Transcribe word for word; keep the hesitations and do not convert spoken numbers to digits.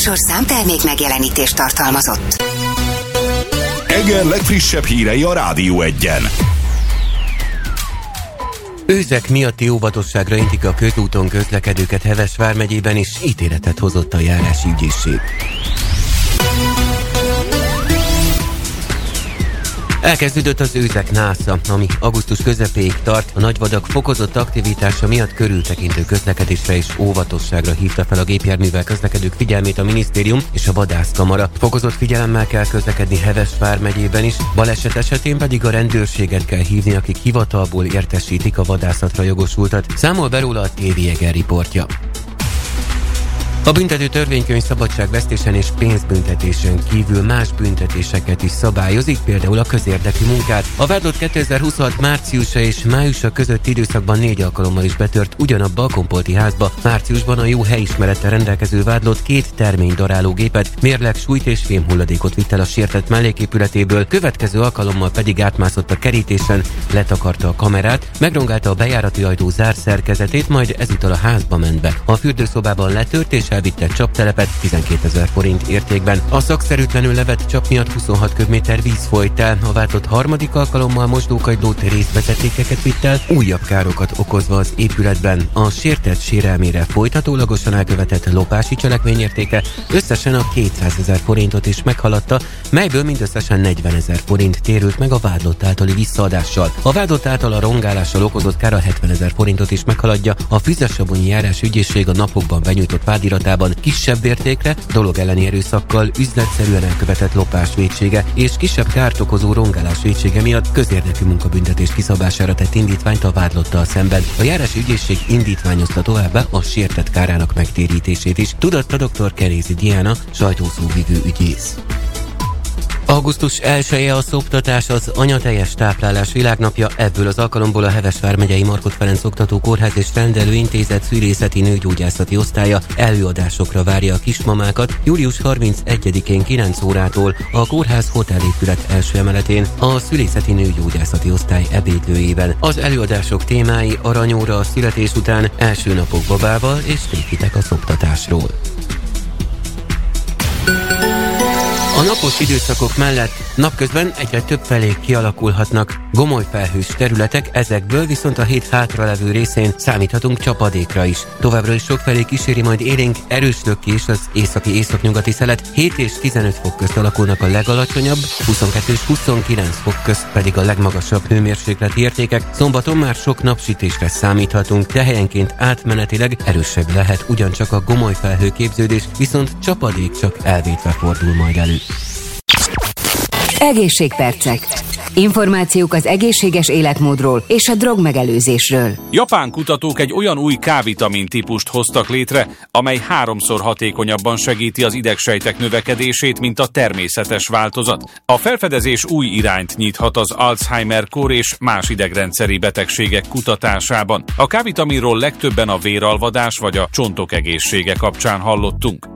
műsor számtermék megjelenítést tartalmazott. Eger legfrissebb hírei a Rádió Egyen. Őzek miatti óvatosságra intik a közúton közlekedőket Heves vármegyében, és ítéletet hozott a járási ügyészség. Elkezdődött az őzek násza, ami augusztus közepéig tart. A nagyvadak fokozott aktivitása miatt körültekintő közlekedésre és óvatosságra hívta fel a gépjárművel közlekedők figyelmét a minisztérium és a vadászkamara. Fokozott figyelemmel kell közlekedni Heves vármegyében is, baleset esetén pedig a rendőrséget kell hívni, akik hivatalból értesítik a vadászatra jogosultat. Számol be róla a té vé Eger riportja. A büntető törvénykönyv szabadságvesztésen és pénzbüntetésen kívül más büntetéseket is szabályozik, például a közérdekű munkát. A vádlott kétezer-huszonhat márciusa és májusa közötti időszakban négy alkalommal is betört ugyanabba a Kompolti házba. Márciusban a jó helyismerettel rendelkező vádlott két terménydaráló gépet, mérleg, súlyt és fémhulladékot vitt el a sértett melléképületéből, következő alkalommal pedig átmászott a kerítésen, letakarta a kamerát, megrongálta a bejárati ajtó zárszerkezetét, majd ezúttal a házba ment be. A fürdőszobában letört és elvitte csaptelepet tizenkétezer forint értékben. A szakszerűtlenül levett csap miatt huszonhat köbméter víz folyt el. A vádlott harmadik alkalommal mosdókagylót, részvezetékeket vitt el, újabb károkat okozva az épületben. A sértett sérelmére folytatólagosan elkövetett lopási cselekmény értéke összesen a kétszázezer forintot is meghaladta, melyből mindösszesen negyvenezer forint térült meg a vádlott általi visszaadással. A vádlott által a rongálással okozott kára hetvenezer forintot is meghaladja. A Füzesabonyi járás ügyészség a napokban benyújtott vádiratában kisebb értékre, dolog elleni erőszakkal, üzletszerűen elkövetett lopás vétsége és kisebb kárt okozó rongálás vétsége miatt közérdekű munkabüntetés kiszabására tett indítványt a vádlottal szemben. A járási ügyészség indítványozta továbbá a sértett kárának megtérítését is, tudatta dr. Kerézi Diana, sajtószóvivő ügyész. augusztus elseje a szoptatás, az anyateljes táplálás világnapja. Ebből az alkalomból a Heves vármegyei Markhot Ferenc Oktató Kórház és Rendelő Intézet szülészeti nőgyógyászati osztálya előadásokra várja a kismamákat. július harmincegyedikén kilenc órától a kórház hotelépület első emeletén a szülészeti nőgyógyászati osztály ebédlőjében. Az előadások témái aranyóra a születés után, első napok babával és tévhitek a szoptatásról. A napos időszakok mellett napközben egyre több felé kialakulhatnak gomoly felhős területek, ezekből viszont a hét hátralevő részén számíthatunk csapadékra is. Továbbra is sokfelé kíséri majd élénk erős lökés az északi északnyugati szelet, hét és tizenöt fok közt alakulnak a legalacsonyabb, huszonkettő és huszonkilenc fok közt pedig a legmagasabb hőmérsékleti értékek. Szombaton már sok napsütésre számíthatunk, de helyenként átmenetileg erősebb lehet ugyancsak a gomoly felhőképződés, viszont csapadék csak elvétve fordul majd elő. Egészségpercek. Információk az egészséges életmódról és a drogmegelőzésről. Japán kutatók egy olyan új K-vitamin típust hoztak létre, amely háromszor hatékonyabban segíti az idegsejtek növekedését, mint a természetes változat. A felfedezés új irányt nyithat az Alzheimer-kór és más idegrendszeri betegségek kutatásában. A K-vitaminról legtöbben a véralvadás vagy a csontok egészsége kapcsán hallottunk.